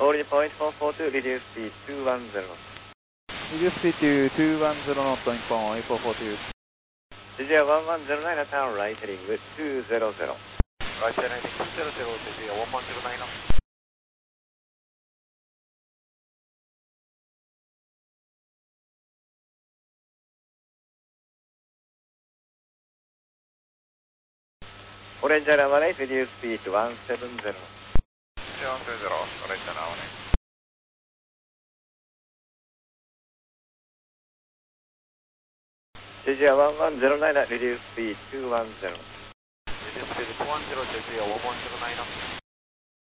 Holding point 442, reduce speed 210. Reduce speed to 210 knot, going point 442. CGR 1109 at town right heading with 200. Right heading 200, CGR 1109. Orange Airline 18, reduce speed 170. 170, Orange Airline 18. CGR 1109 at reduce speed 210. Reduce speed 210, CGR 1109.